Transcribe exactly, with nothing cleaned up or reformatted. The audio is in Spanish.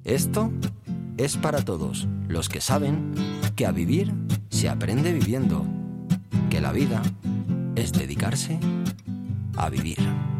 Esto es para todos los que saben que a vivir se aprende viviendo, que la vida es dedicarse a vivir.